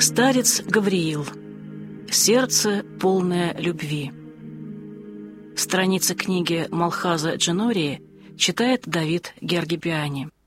Старец Гавриил. Сердце, полное любви. Страница книги Малхаза Джинории читает Давид Гергипиани.